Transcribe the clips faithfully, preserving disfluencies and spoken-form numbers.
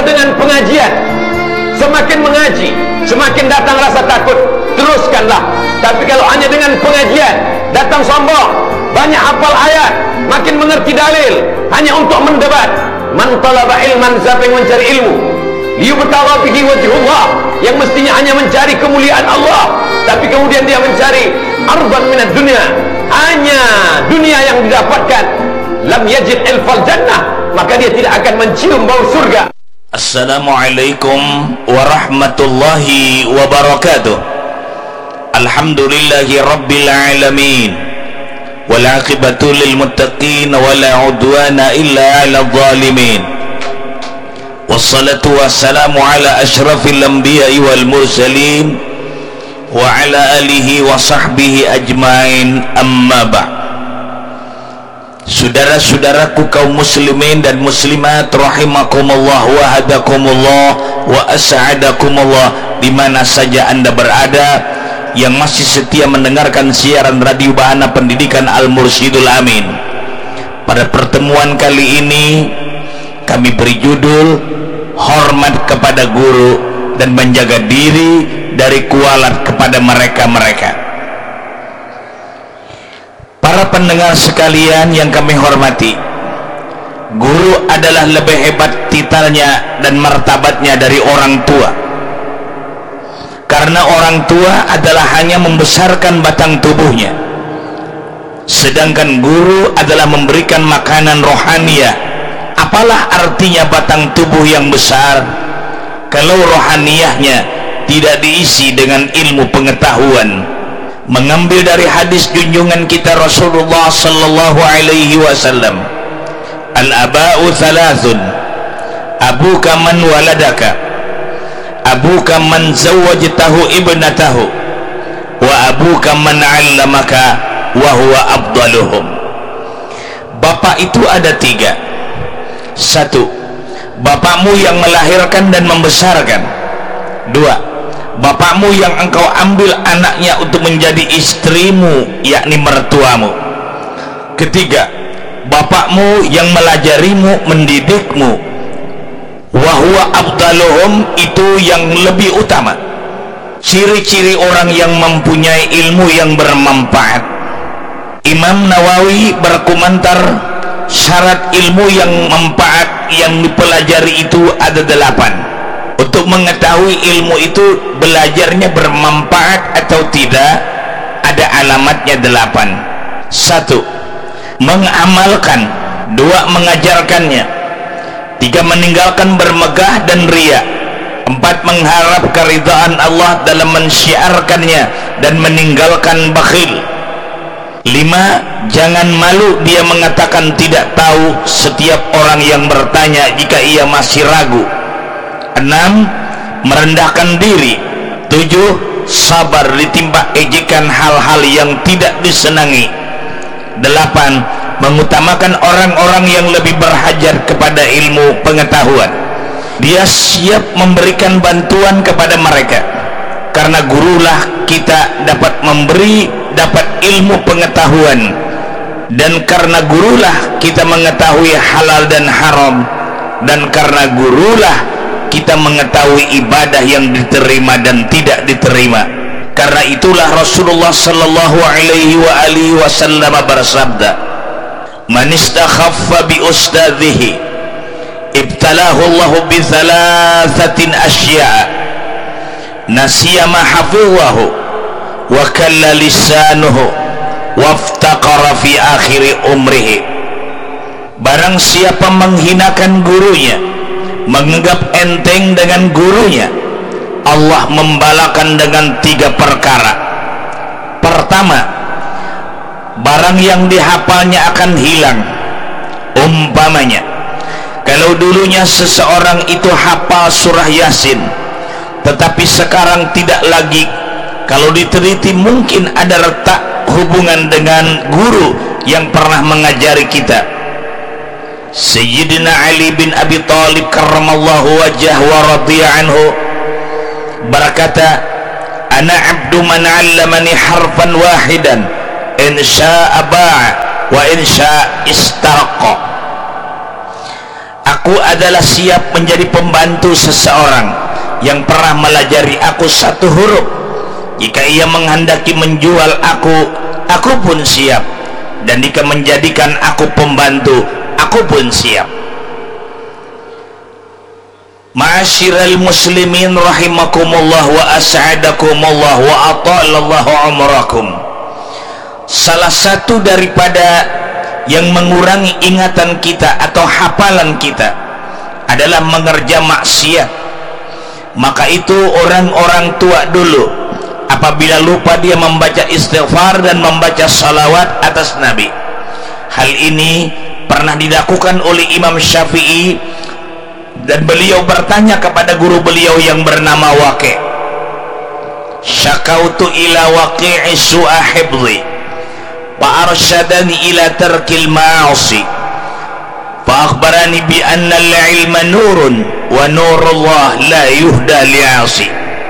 dengan pengajian, semakin mengaji, semakin datang rasa takut, teruskanlah. Tapi kalau hanya dengan pengajian, datang sombong, banyak hafal ayat, makin mengerti dalil, hanya untuk mendebat. Man talaba ilman, siapa yang mencari ilmu, liyubtagha bihi wajhullah, yang mestinya hanya mencari kemuliaan Allah, tapi kemudian dia mencari ardan minad dunya, hanya dunia yang didapatkan, lam yajid ilfal jannah, maka dia tidak akan mencium bau surga. Assalamualaikum warahmatullahi wabarakatuh. Alhamdulillahi rabbil alamin, wal aqibatu lil muttaqin, wala udwana illa 'alal zalimin. Wassalatu wassalamu ala asyrafil anbiya'i wal mursalin wa ala alihi wa sahbihi ajmain, amma ba'd. Saudara-saudaraku kaum muslimin dan muslimat rahimakumullah wa hadakumullah wa as'adakumullah, di mana saja Anda berada yang masih setia mendengarkan siaran radio Bahana Pendidikan Al-Mursyidul Amin. Pada pertemuan kali ini kami beri judul hormat kepada guru dan menjaga diri dari kualat kepada mereka-mereka. Para pendengar sekalian yang kami hormati, guru adalah lebih hebat titelnya dan martabatnya dari orang tua, karena orang tua adalah hanya membesarkan batang tubuhnya, sedangkan guru adalah memberikan makanan rohaniah. Apalah artinya batang tubuh yang besar kalau rohaniahnya tidak diisi dengan ilmu pengetahuan? Mengambil dari hadis junjungan kita Rasulullah sallallahu alaihi wasallam, al-aba'u thalathun, abuka man waladaka, abuka man zawwajtahu ibnatahu, wa abuka man 'allamaka wa huwa afdaluhum. Bapak itu ada tiga. Satu, bapakmu yang melahirkan dan membesarkan. Dua, bapakmu yang engkau ambil anaknya untuk menjadi istrimu, yakni mertuamu. Ketiga, bapakmu yang melajarimu, mendidikmu. Wa huwa afdaluhum, itu yang lebih utama. Ciri-ciri orang yang mempunyai ilmu yang bermanfaat. Imam Nawawi berkomentar, syarat ilmu yang manfaat yang dipelajari itu ada delapan. Untuk mengetahui ilmu itu belajarnya bermanfaat atau tidak, ada alamatnya delapan. Satu, mengamalkan. Dua, mengajarkannya. Tiga, meninggalkan bermegah dan riya. Empat, mengharap keridhaan Allah dalam mensyiarkannya dan meninggalkan bakhil. Lima, jangan malu dia mengatakan tidak tahu setiap orang yang bertanya jika ia masih ragu. Enam, merendahkan diri. Tujuh, sabar ditimpa ejekan hal-hal yang tidak disenangi. Delapan, mengutamakan orang-orang yang lebih berhajat kepada ilmu pengetahuan. Dia siap memberikan bantuan kepada mereka, karena gurulah kita dapat memberi, dapat ilmu pengetahuan, dan karena gurulah kita mengetahui halal dan haram, dan karena gurulah kita mengetahui ibadah yang diterima dan tidak diterima. Karena itulah Rasulullah sallallahu alaihi wa alihi wasallam bersabda, man istakhaffa bi ustadhihi ibtalahu Allah bi thalathatin asya'a, nasiya ma hafizahu wa kalla lisanuhu waftaqara fi akhiri umrihi. Barang siapa menghinakan gurunya, menganggap enteng dengan gurunya, Allah membalakan dengan tiga perkara. Pertama, barang yang dihafalnya akan hilang. Umpamanya, kalau dulunya seseorang itu hafal surah Yasin, tetapi sekarang tidak lagi, kalau diteliti mungkin ada retak hubungan dengan guru yang pernah mengajari kita. Sayyidina Ali bin Abi Thalib karramallahu wajhah wa radhiya anhu berkata, ana abdu man 'allamani harfan wahidan in sya'a ba'a wa in sya'a istaraqa. Aku adalah siap menjadi pembantu seseorang yang pernah melajari aku satu huruf. Jika ia menghendaki menjual aku, aku pun siap. Dan jika menjadikan aku pembantu, aku pun siap. Ma'asyiral muslimin rahimakumullah wa as'adakumullah wa atalallahu umrakum. Salah satu daripada yang mengurangi ingatan kita atau hafalan kita adalah mengerja maksiat. Maka itu orang-orang tua dulu apabila lupa dia membaca istighfar dan membaca salawat atas Nabi. Hal ini pernah dilakukan oleh Imam Syafi'i, dan beliau bertanya kepada guru beliau yang bernama Waqi', syakautu ila Waqi'i su'a hibzi fa arsyadani ila tarkil ma'asi fa akhbarani bi anna al-ilma nurun wa nurullah la yuhda li'asi.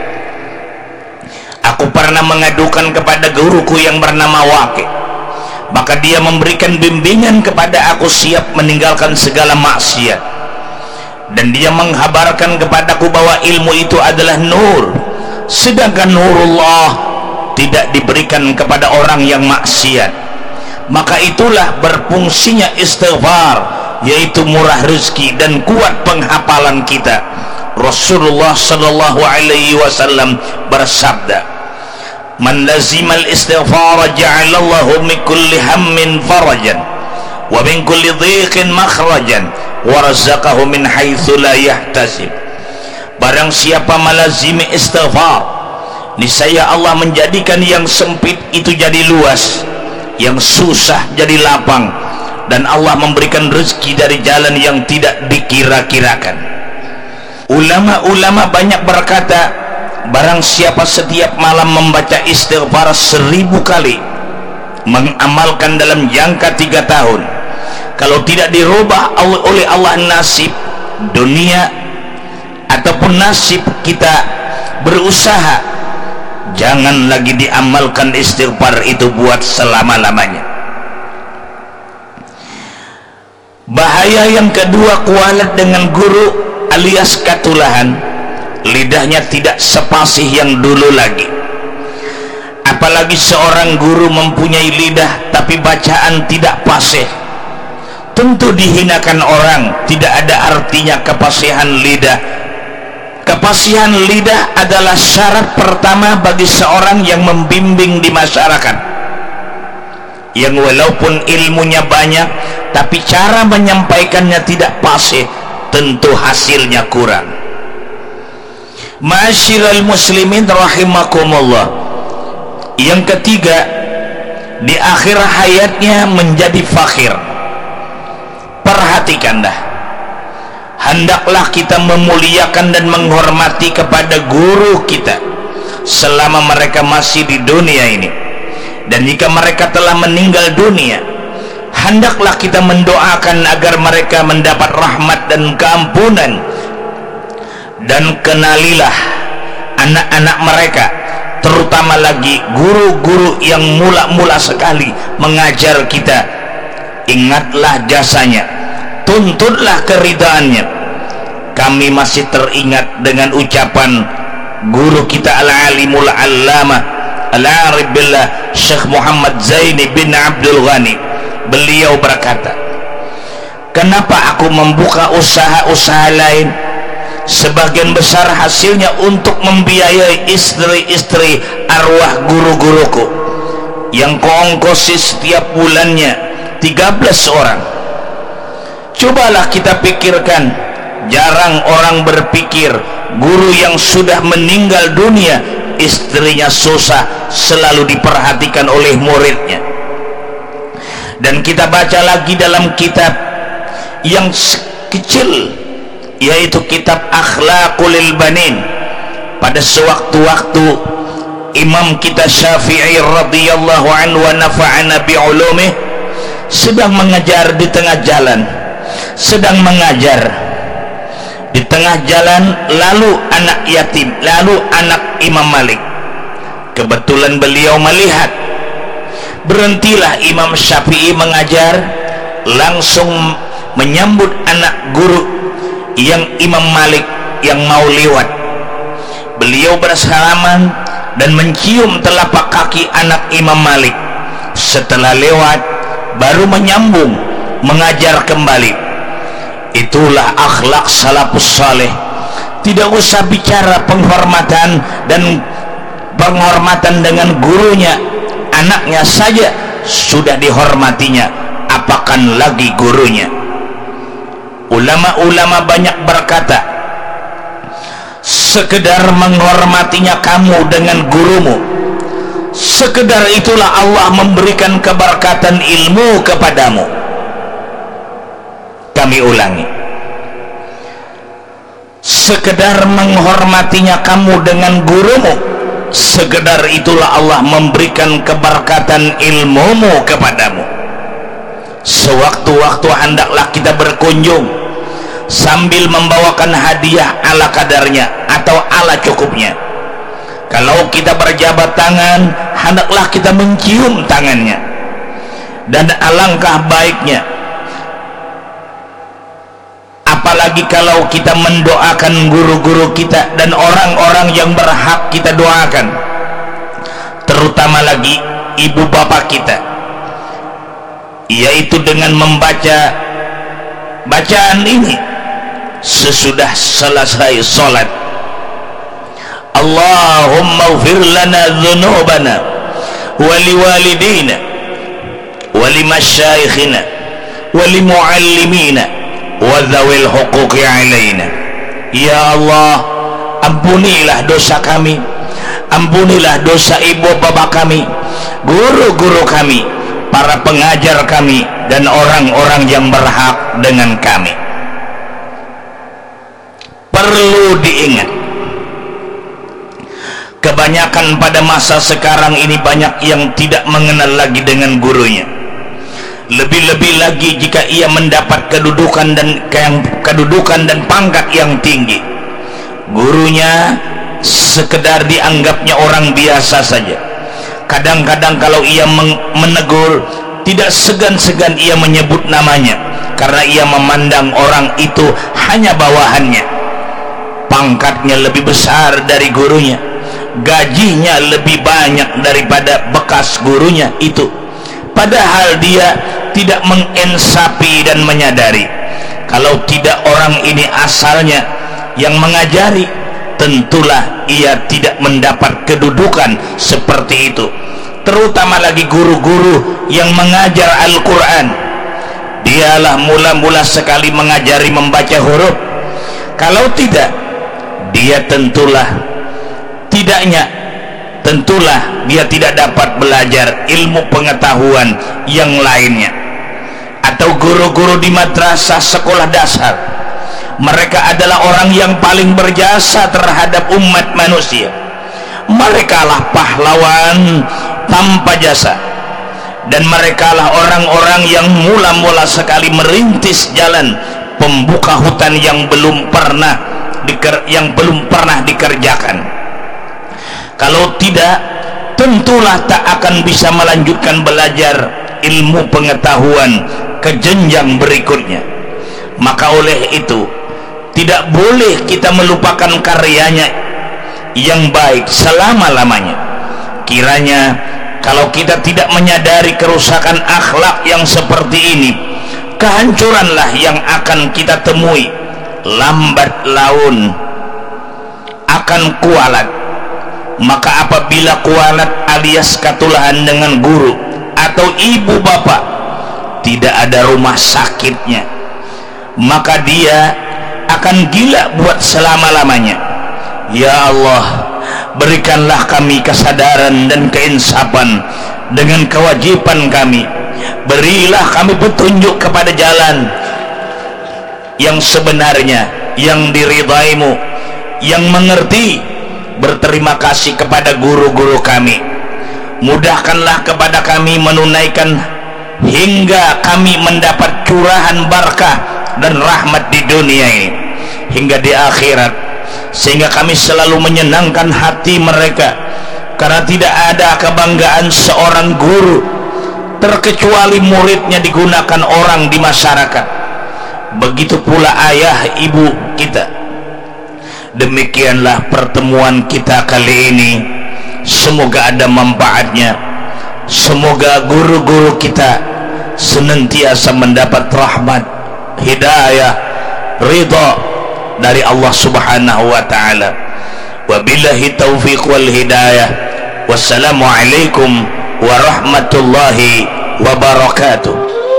Aku pernah mengadukan kepada guruku yang bernama Waqi', maka dia memberikan bimbingan kepada aku siap meninggalkan segala maksiat, dan dia menghabarkan kepadaku bahwa ilmu itu adalah nur, sedangkan nurullah tidak diberikan kepada orang yang maksiat. Maka itulah berfungsinya istighfar, yaitu murah rezeki dan kuat penghafalan kita. Rasulullah sallallahu alaihi wasallam bersabda, man lazimal istighfar ja'alallahu min kulli hammin farajan wa min kulli dhiqin makhrajan wa razaqahu min haitsu la yahtasib. Barang siapa melazimi istighfar, niscaya Allah menjadikan yang sempit itu jadi luas, yang susah jadi lapang, dan Allah memberikan rezeki dari jalan yang tidak dikira-kirakan. Ulama-ulama banyak berkata, barang siapa setiap malam membaca istighfar seribu kali, mengamalkan dalam jangka tiga tahun, kalau tidak dirubah oleh Allah nasib dunia ataupun nasib kita berusaha, jangan lagi diamalkan istighfar itu buat selama-lamanya. Bahaya yang kedua, kualat dengan guru alias katulahan, lidahnya tidak sepasih yang dulu lagi. Apalagi seorang guru mempunyai lidah tapi bacaan tidak pasih, tentu dihinakan orang. Tidak ada artinya kepasihan lidah. Kepasihan lidah adalah syarat pertama bagi seorang yang membimbing di masyarakat, yang walaupun ilmunya banyak tapi cara menyampaikannya tidak fasih, tentu hasilnya kurang. Ma'asyiral muslimin rahimakumullah. Yang ketiga, di akhir hayatnya menjadi fakhir. Perhatikanlah, hendaklah kita memuliakan dan menghormati kepada guru kita selama mereka masih di dunia ini, dan jika mereka telah meninggal dunia, hendaklah kita mendoakan agar mereka mendapat rahmat dan keampunan. Dan kenalilah anak-anak mereka, terutama lagi guru-guru yang mula-mula sekali mengajar kita, ingatlah jasanya, tuntutlah keridhaannya. Kami masih teringat dengan ucapan guru kita al-alimul allamah al-arif billah Syekh Muhammad Zaini bin Abdul Ghani. Beliau berkata, kenapa aku membuka usaha-usaha lain? Sebagian besar hasilnya untuk membiayai istri-istri arwah guru-guruku yang kuongkosi setiap bulannya tiga belas orang. Cobalah kita pikirkan, jarang orang berpikir guru yang sudah meninggal dunia istrinya susah selalu diperhatikan oleh muridnya. Dan kita baca lagi dalam kitab yang kecil, yaitu kitab Akhlaqul Banin, pada sewaktu-waktu imam kita Syafi'i radhiyallahu anhu wa nafa'ana bi'ulumih sedang mengajar di tengah jalan, sedang mengajar di tengah jalan, lalu anak yatim, lalu anak Imam Malik. Kebetulan beliau melihat, berhentilah Imam Syafi'i mengajar, langsung menyambut anak guru yang Imam Malik yang mau lewat, beliau bersalaman dan mencium telapak kaki anak Imam Malik. Setelah lewat baru menyambung mengajar kembali. Itulah akhlak salafus saleh. Tidak usah bicara penghormatan dan penghormatan dengan gurunya, anaknya saja sudah dihormatinya, apakan lagi gurunya. Ulama-ulama banyak berkata, sekedar menghormatinya kamu dengan gurumu, sekedar itulah Allah memberikan keberkatan ilmu kepadamu. Kami ulangi, sekedar menghormatinya kamu dengan gurumu, sekedar itulah Allah memberikan keberkatan ilmumu kepadamu. Sewaktu-waktu hendaklah kita berkunjung sambil membawakan hadiah ala kadarnya atau ala cukupnya. Kalau kita berjabat tangan, hendaklah kita mencium tangannya. Dan alangkah baiknya, apalagi kalau kita mendoakan guru-guru kita dan orang-orang yang berhak kita doakan, terutama lagi ibu bapak kita, yaitu dengan membaca bacaan ini sesudah selesai salat. Allahumma ighfir lana dhunubana wa liwalidina wa limasyaikhina wa limuallimina wa dhawil huquqi alaina. Ya Allah, ampunilah dosa kami, ampunilah dosa ibu bapak kami, guru-guru kami, para pengajar kami, dan orang-orang yang berhak dengan kami. Perlu diingat, kebanyakan pada masa sekarang ini banyak yang tidak mengenal lagi dengan gurunya. Lebih-lebih lagi jika ia mendapat kedudukan dan kedudukan dan pangkat yang tinggi, gurunya sekedar dianggapnya orang biasa saja. Kadang-kadang kalau ia menegur, tidak segan-segan ia menyebut namanya, karena ia memandang orang itu hanya bawahannya. Pangkatnya lebih besar dari gurunya, gajinya lebih banyak daripada bekas gurunya itu. Padahal dia tidak mengensapi dan menyadari kalau tidak orang ini asalnya yang mengajari, tentulah ia tidak mendapat kedudukan seperti itu. Terutama lagi guru-guru yang mengajar Al-Quran, dialah mula-mula sekali mengajari membaca huruf. Kalau tidak, dia tentulah tidaknya tentulah dia tidak dapat belajar ilmu pengetahuan yang lainnya. Atau guru-guru di madrasah sekolah dasar, mereka adalah orang yang paling berjasa terhadap umat manusia. Mereka lah pahlawan tanpa jasa, dan mereka lah orang-orang yang mula-mula sekali merintis jalan pembuka hutan yang belum pernah diker, yang belum pernah dikerjakan. Kalau tidak, tentulah tak akan bisa melanjutkan belajar ilmu pengetahuan ke jenjang berikutnya. Maka oleh itu, tidak boleh kita melupakan karyanya yang baik selama-lamanya. Kiranya kalau kita tidak menyadari kerusakan akhlak yang seperti ini, kehancuranlah yang akan kita temui. Lambat laun akan kualat. Maka apabila kualat alias katulahan dengan guru atau ibu bapak, tidak ada rumah sakitnya, maka dia akan gila buat selama-lamanya. Ya Allah, berikanlah kami kesadaran dan keinsapan dengan kewajiban kami. Berilah kami petunjuk kepada jalan yang sebenarnya, yang diridaimu, yang mengerti. Berterima kasih kepada guru-guru kami. Mudahkanlah kepada kami menunaikan hingga kami mendapat curahan barakah dan rahmat di dunia ini hingga di akhirat, sehingga kami selalu menyenangkan hati mereka. Karena tidak ada kebanggaan seorang guru terkecuali muridnya digunakan orang di masyarakat. begitu pula ayah ibu kita. Demikianlah pertemuan kita kali ini, semoga ada manfaatnya, semoga guru-guru kita senantiasa mendapat rahmat, hidayah, ridha dari Allah subhanahu wa ta'ala. Wabillahi taufiq wal hidayah. Wassalamualaikum warahmatullahi wabarakatuh.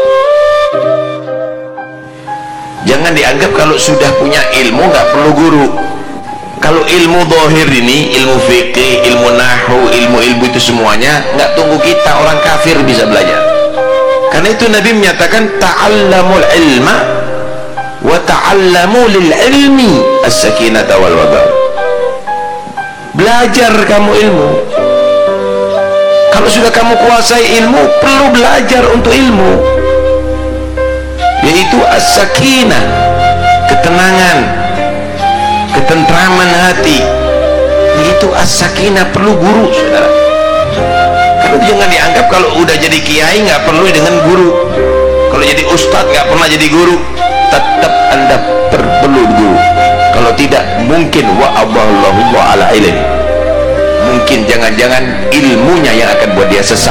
Jangan dianggap kalau sudah punya ilmu nggak perlu guru. Kalau ilmu zahir ini, ilmu fikih, ilmu nahwu, ilmu-ilmu itu semuanya nggak tunggu kita orang kafir bisa belajar. Karena itu Nabi menyatakan ta'allamul ilma wa ta'allamu lil ilmi as-sakinata wal waqar. Belajar kamu ilmu. Kalau sudah kamu kuasai ilmu, perlu belajar untuk ilmu, yaitu as-sakinah, ketenangan, ketentraman hati. Yaitu as-sakinah, perlu guru, saudara. Kalau jangan dianggap kalau udah jadi kiai nggak perlu dengan guru, kalau jadi ustadz nggak pernah jadi guru. Tetap anda perlu guru. Kalau tidak, mungkin wa aballahu ala ilmi, mungkin jangan-jangan ilmunya yang akan buat dia sesat.